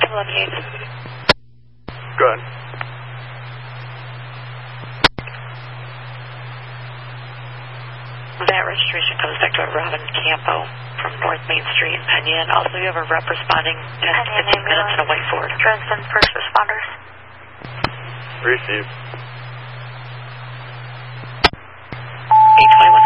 11-8. Good. That registration comes back to a Robin Campo from North Main Street in Penn. Also, you have a rep responding 10 to 15 minutes in a white Ford. Dresden first responders. Received. 821